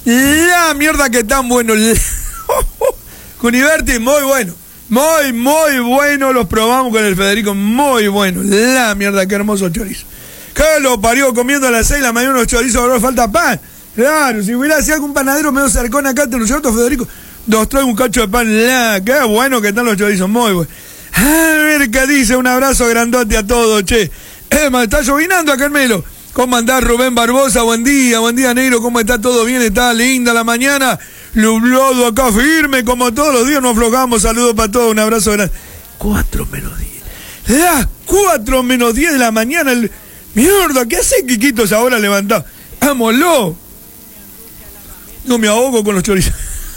La mierda que tan bueno. Cuniverti, muy bueno. Muy bueno. Los probamos con el Federico. Muy bueno. La mierda, qué hermoso chorizo. Que lo parió comiendo a las 6 de la mañana unos chorizos, ahora falta pan. Claro, si hubiera sido algún panadero medio cercón acá, ¿no es cierto, Federico? Nos trae un cacho de pan. Qué bueno que están los chorizos, muy bueno. A ver qué dice, un abrazo grandote a todos, che. Está llovinando acá en Melo. ¿Cómo andás, Rubén Barbosa? Buen día, negro, ¿cómo está? ¿Todo bien? ¿Está linda la mañana? Nublado acá firme, como todos los días nos aflojamos. Saludos para todos, un abrazo grande. 4 menos 10. Las 4 menos 10 de la mañana. Mierda, ¿qué hace Quiquitos ahora levantado? ¡Vámonos! No me ahogo con los chorizos.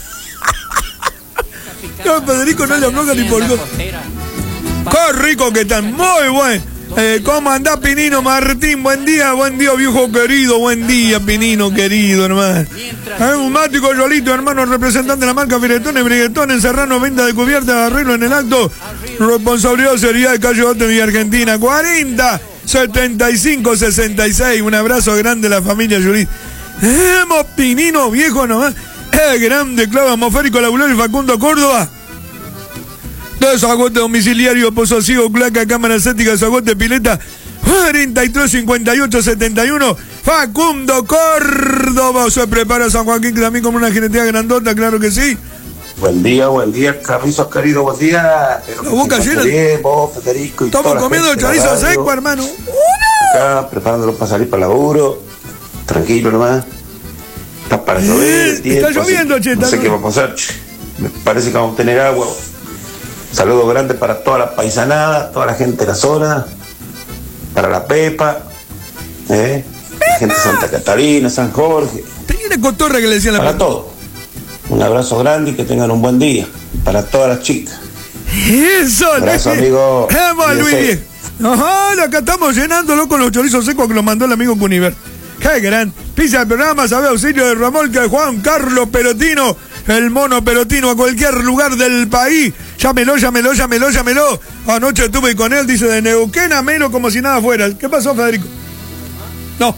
No, Federico no le afloja ni por dos. ¡Qué rico que están! Muy bueno. ¿Cómo andás, Pinino Martín? Buen día, viejo querido. Buen día, Pinino querido, hermano. Un mático Yolito, hermano, representante de la marca Firetones, Briguetones, Serrano, venta de cubierta, arreglo en el acto. Responsabilidad, seriedad de Calle Bote, Villa Argentina. 40 75 66. Un abrazo grande a la familia Yolito. Pinino, viejo nomás. Grande, clavo atmosférico, Labulero y Facundo Córdoba. Desagote domiciliario, Pozo Ciego, Claca, Cámara Estética, Desagote, Pileta, 43 58 71. Facundo Córdoba se prepara San Joaquín, que también como una jinetea grandota, claro que sí. Buen día, Carrizos querido, buen día. La boca llena. Vos, Federico, y estamos comiendo chorizo seco, hermano. Acá, preparándolo para salir para laburo. Tranquilo nomás. Está para llover el tiempo. Está lloviendo, che. No sé qué va a pasar, che. Me parece que vamos a tener agua. Saludos grandes para toda la paisanada, toda la gente de la zona, para la Pepa, la gente de Santa Catarina, San Jorge. Tenía una cotorra que le decían la Para todos. Un abrazo grande y que tengan un buen día. Para todas las chicas. Eso, un abrazo, amigo. Vamos, Luis. Ajá, acá estamos llenándolo con los chorizos secos que nos mandó el amigo Cuniver. Qué gran. Pisa el programa, sabe auxilio de Ramón, que Juan Carlos Perotino, el mono Perotino, a cualquier lugar del país. Llámelo. Anoche estuve con él, dice, de Neuquén a Melo como si nada fuera. ¿Qué pasó, Federico? No,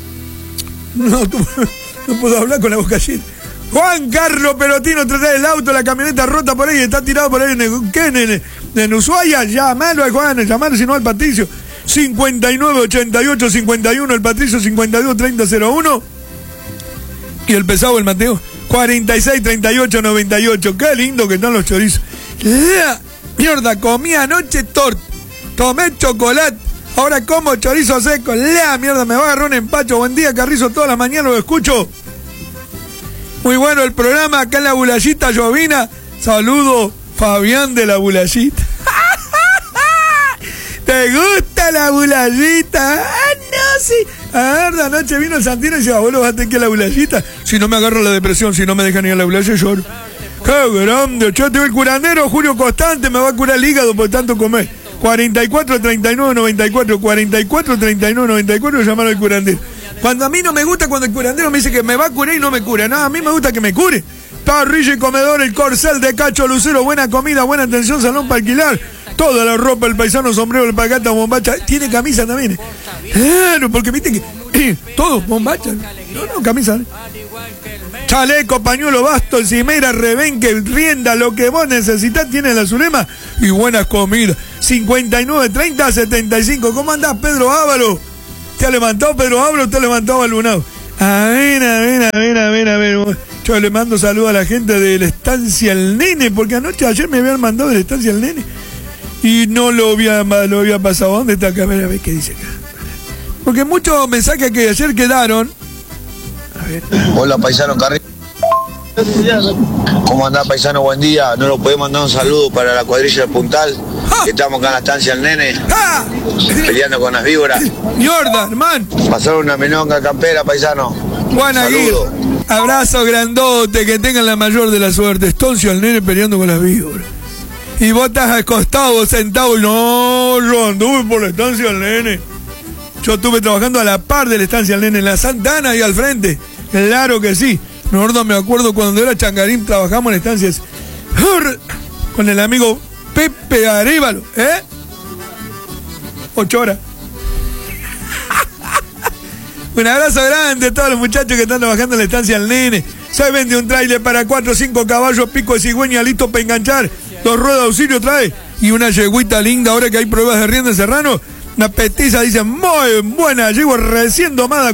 puedo hablar con la boca llena. Juan Carlos Perotino, trae el auto, la camioneta rota por ahí, está tirado por ahí en Neuquén, en Ushuaia. Llámalo a Juan, llamalo si no al Patricio. 59 88 51, el Patricio 52 30 01 y el pesado el Mateo 46 38 98. Qué lindo que están los chorizos. Mierda, comí anoche torta, tomé chocolate, ahora como chorizo seco. La mierda, me va a agarrar un empacho. Buen día, Carrizo, toda la mañana lo escucho. Muy bueno el programa, acá en la Bulayita Llovina. Saludo, Fabián de la Bulayita. ¿Te gusta la Bulayita? No, sí. A ver, de anoche vino el Santino y decía, abuelo, vas a tener que ir a la Bulayita. Si no me agarro la depresión, si no me dejan ir a la Bulayita, lloro. Qué grande. Yo tengo el curandero, Julio Constante, me va a curar el hígado por tanto comer. 44 39 94, 44 39 94, llamar al curandero. Cuando a mí no me gusta, cuando el curandero me dice que me va a curar y no me cura. No, a mí me gusta que me cure. Parrilla y comedor, el Corcel de Cacho Lucero, buena comida, buena atención, salón para alquilar. Toda la ropa, el paisano, sombrero, el pagata, bombacha. Tiene camisa también. Claro, porque viste que todos bombacha. No, camisa. Chaleco, pañuelo, basto, encimera, rebenque, rienda, lo que vos necesitas tiene la Zulema y buenas comidas. 59 30 75. ¿Cómo andás, Pedro Ávalo? ¿Te ha levantado Pedro Ávalo o te ha levantado Albunado? A ver. Yo le mando saludos a la gente de la Estancia El Nene, porque ayer me habían mandado de la Estancia El Nene y no lo había pasado. ¿Dónde está acá? A ver qué dice acá. Porque muchos mensajes que ayer quedaron. A ver. Hola, paisano Carrillo. ¿Cómo andás, paisano? Buen día. ¿No lo podés mandar un saludo para la cuadrilla del Puntal? Que estamos acá en la Estancia El Nene, peleando con las víboras. Jordan, hermano. Pasaron una menonga campera, paisano. Juan Aguirre. Abrazo grandote, que tengan la mayor de la suerte. Estoncio El Nene peleando con las víboras. Y vos estás acostado, sentado. No, yo anduve por la Estancia El Nene. Yo estuve trabajando a la par de la Estancia El Nene, en la Santana ahí al frente. Claro que sí. Nosotros me acuerdo cuando era Changarín, trabajamos en estancias con el amigo Pepe Arévalo, 8 horas. Un abrazo grande a todos los muchachos que están trabajando en la estancia del Nene. Se vende un tráiler para 4 o 5 caballos, pico de cigüeña, listo para enganchar. 2 ruedas de auxilio trae. Y una yeguita linda, ahora que hay pruebas de rienda en Serrano. Una petiza, dice, muy buena, yegua recién domada,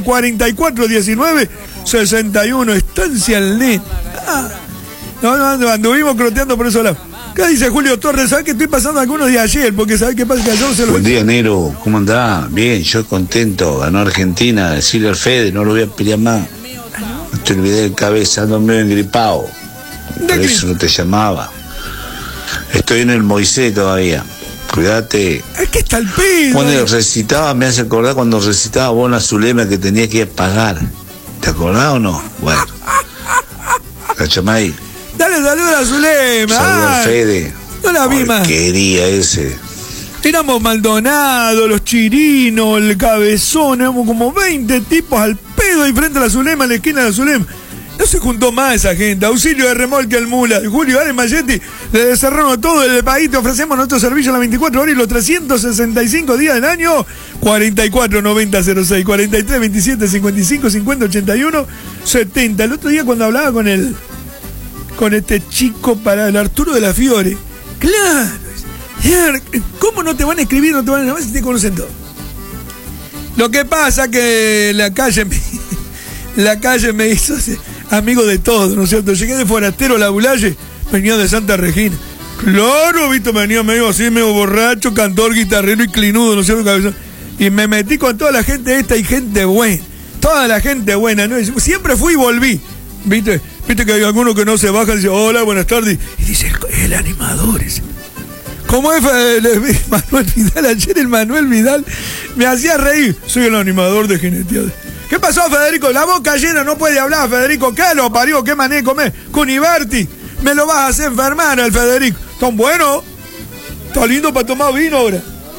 4419-61, estancia del Nene. No, anduvimos croteando por eso lado. ¿Qué dice Julio Torres? ¿Sabes que estoy pasando algunos de ayer? Porque ¿sabes qué pasa? Que ayer se lo... Buen día, Nero. ¿Cómo andás? Bien, yo contento. Ganó Argentina, decirle al Fede, no lo voy a pelear más. No te olvidé del cabeza, ando medio engripado. Por eso no te llamaba. Estoy en el Moisés todavía. Cuídate. Es que está el pedo. Cuando recitaba, me hace acordar cuando recitaba Bona Zulema que tenía que pagar. ¿Te acordás o no? Bueno. La Chamay. Dale saludos a Zulema. Saludos al Fede. No la vi más. Quería ese. Éramos Maldonado, los Chirinos, el Cabezón, éramos como 20 tipos al pedo ahí frente a la Zulema, en la esquina de la Zulema. No se juntó más esa gente. Auxilio de remolque al Mula. Julio Ale Mayetti, le cerraron todo el país. Te ofrecemos nuestro servicio a las 24 horas y los 365 días del año. 449006, 43 27 55 50 81 70. El otro día cuando hablaba con este chico para el Arturo de la Fiore. Claro. ¿Cómo no te van a escribir? No te van a llamar si te conocen todo. Lo que pasa que la calle me hizo amigo de todos, ¿no es cierto? Llegué de forastero a la Bulaye, venía de Santa Regina. Claro, viste, venía medio así, medio borracho, cantor, guitarrero y clinudo, ¿no es cierto? Cabezón. Y me metí con toda la gente esta y gente buena. Toda la gente buena, ¿no? Siempre fui y volví. ¿Viste que hay alguno que no se baja y dice, hola, buenas tardes? Y dice, el animador ese. ¿Cómo es Manuel Vidal? Ayer el Manuel Vidal me hacía reír. Soy el animador de Jineteada. ¿Qué pasó, Federico? La boca llena, no puede hablar, Federico. ¿Qué lo parió? ¿Qué mané comer? Cuniberti, me lo vas a hacer enfermar el Federico. ¿Tan bueno? Está lindo para tomar vino ahora.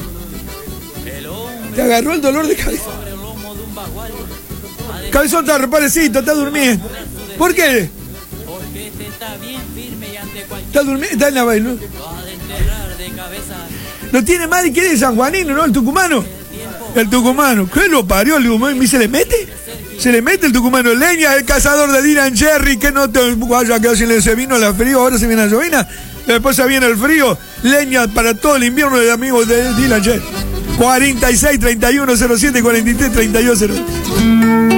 Te agarró el dolor de cabeza. Cabezón está reparecito, está durmiendo. ¿Por qué? Está durmiendo, está en la baile, ¿no? Lo tiene mal y quiere el sanjuanino, ¿no? El tucumano. El tucumano. ¿Qué lo parió? ¿Se le mete? Se le mete el tucumano. Leña, el cazador de Dylan Cherry, que no te vaya a quedar sin se vino la frío, ahora se viene la llovina. Después se viene el frío. Leña para todo el invierno de amigos de Dylan Cherry. 46 31 07 43 32 08.